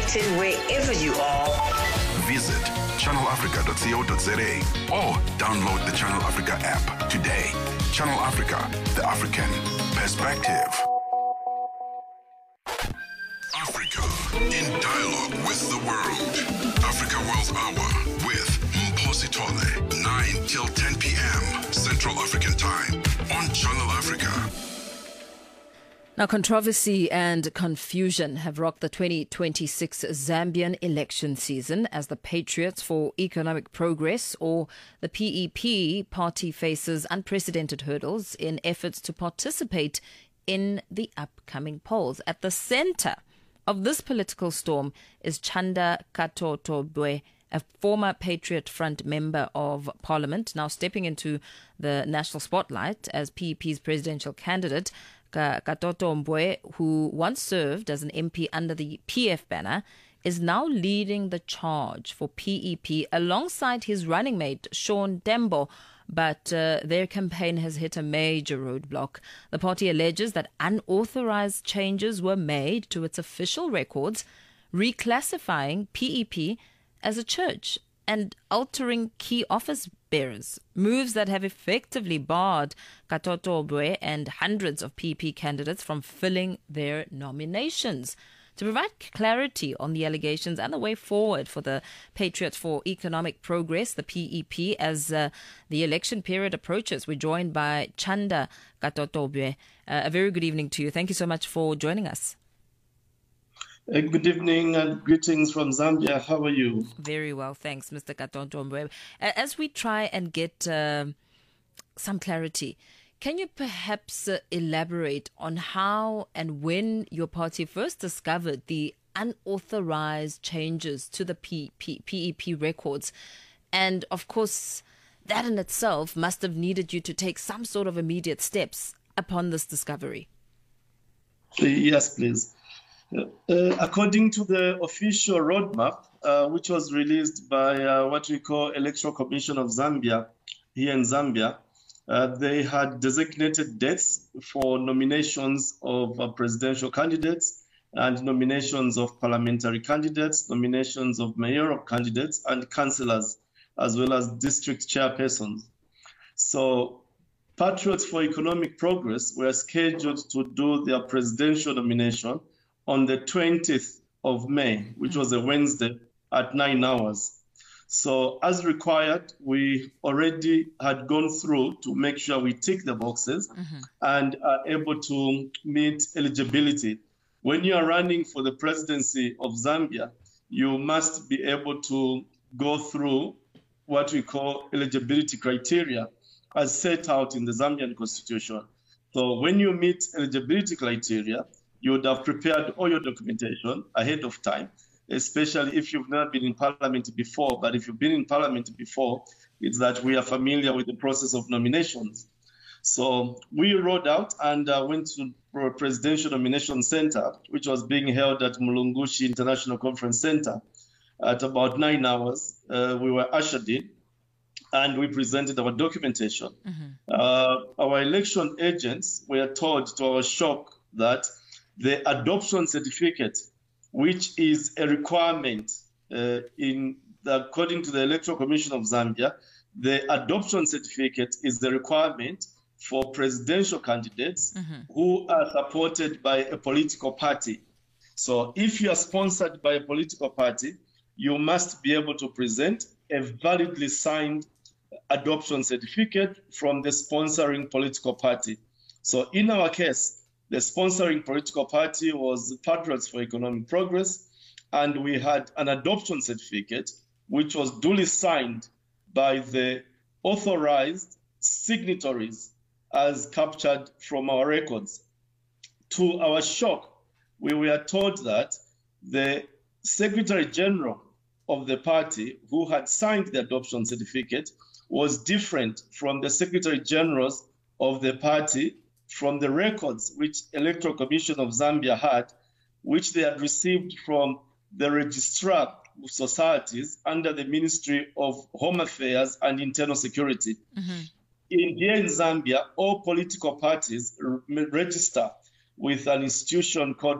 connected wherever you are. Visit channelafrica.co.za or download the Channel Africa app today. Channel Africa, the African perspective. Africa in dialogue with the world. Africa World Hour with Mposi Tole, 9 till 10 p.m. Central African Time on Channel Africa. Now, controversy and confusion have rocked the 2026 Zambian election season as the Patriots for Economic Progress, or the PEP, party faces unprecedented hurdles in efforts to participate in the upcoming polls. At the center of this political storm is Chanda Katotobwe, a former Patriot Front member of Parliament, now stepping into the national spotlight as PEP's presidential candidate. Katoto Mbwe, who once served as an MP under the PF banner, is now leading the charge for PEP alongside his running mate, Sean Dembo. But their campaign has hit a major roadblock. The party alleges that unauthorized changes were made to its official records, reclassifying PEP as a church and altering key office bearers, moves that have effectively barred Katoto Mbwe and hundreds of PEP candidates from filling their nominations. To provide clarity on the allegations and the way forward for the Patriots for Economic Progress, the PEP, as the election period approaches, we're joined by Chanda Katoto Mbwe. A very good evening to you. Thank you so much for joining us. Good evening and greetings from Zambia. How are you? Very well, thanks, Mr. Katoto Mbwe. As we try and get some clarity, can you perhaps elaborate on how and when your party first discovered the unauthorized changes to the PEP records? And of course, that in itself must have needed you to take some sort of immediate steps upon this discovery. Yes, please. According to the official roadmap, which was released by what we call Electoral Commission of Zambia, here in Zambia, they had designated dates for nominations of presidential candidates and nominations of parliamentary candidates, nominations of mayoral candidates and councillors, as well as district chairpersons. So Patriots for Economic Progress were scheduled to do their presidential nomination on the 20th of May, which was a Wednesday at 9 hours. So as required, we already had gone through to make sure we tick the boxes and are able to meet eligibility. When you are running for the presidency of Zambia, you must be able to go through what we call eligibility criteria as set out in the Zambian constitution. So when you meet eligibility criteria, you would have prepared all your documentation ahead of time, especially if you've never been in Parliament before. But if you've been in Parliament before, it's that we are familiar with the process of nominations. So we rolled out and went to a Presidential Nomination Center, which was being held at Mulungushi International Conference Center. At about 9 hours, we were ushered in and we presented our documentation. Our election agents were told, to our shock, that the adoption certificate, which is a requirement according to the Electoral Commission of Zambia, the adoption certificate is the requirement for presidential candidates who are supported by a political party. So if you are sponsored by a political party, you must be able to present a validly signed adoption certificate from the sponsoring political party. So in our case, the sponsoring political party was Patriots for Economic Progress, and we had an adoption certificate which was duly signed by the authorized signatories as captured from our records. To our shock, we were told that the Secretary General of the party who had signed the adoption certificate was different from the Secretary Generals of the party from the records which Electoral Commission of Zambia had, which they had received from the Registrar of Societies under the Ministry of Home Affairs and Internal Security. Here in Zambia, all political parties register with an institution called